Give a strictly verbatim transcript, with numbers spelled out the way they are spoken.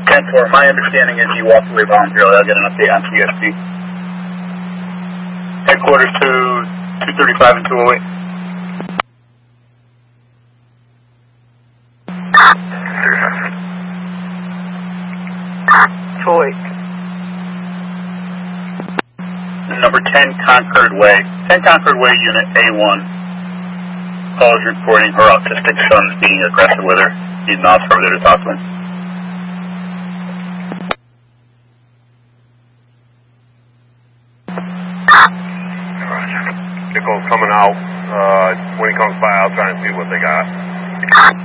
ten four, my understanding is he walked away voluntarily. I'll get an update on C S T. Headquarters to two thirty-five and two oh eight. two oh eight. Number ten Concord Way. ten Concord Way, Unit A one. Call is reporting her autistic son's being aggressive with her. Need an officer over there to talk to him. Nickel's coming out. Uh, when he comes by, I'll try and see what they got.